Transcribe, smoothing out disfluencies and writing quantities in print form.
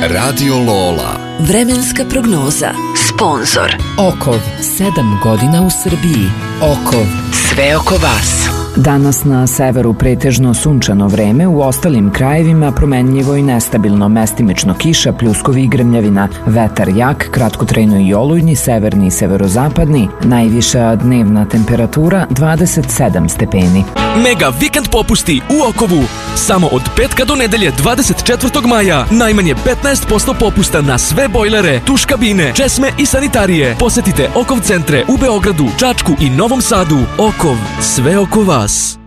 Radio Lola. Vremenska prognoza. Sponzor Okov, 7 godina u Srbiji. Okov, sve oko vas. Danas na severu pretežno sunčano vreme, u ostalim krajevima promenljivo i nestabilno, mestimično kiša, pljuskovi i grmljavina, vetar jak, kratkotrajno i olujni, severni i severozapadni, najviša dnevna temperatura 27 stepeni. Mega vikend popusti u Okovu. Samo od petka do nedelje 24. maja. Najmanje 15% popusta na sve bojlere, tuš kabine, česme i sanitarije. Posetite Okov centre u Beogradu, Čačku i Novom Sadu. Okov, sve oko vas.